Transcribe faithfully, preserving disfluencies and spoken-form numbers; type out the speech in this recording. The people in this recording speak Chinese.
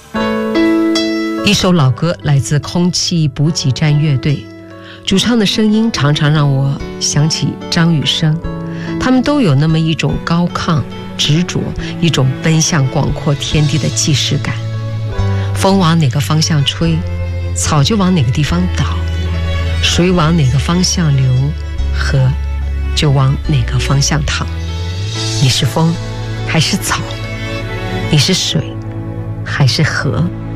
一首老歌来自空气补给站乐队，主唱的声音常常让我想起张雨生，他们都有那么一种高亢执着，一种奔向广阔天地的既视感。风往哪个方向吹，草就往哪个地方倒，水往哪个方向流，河就往哪个方向淌。你是风还是草？你是水还是河？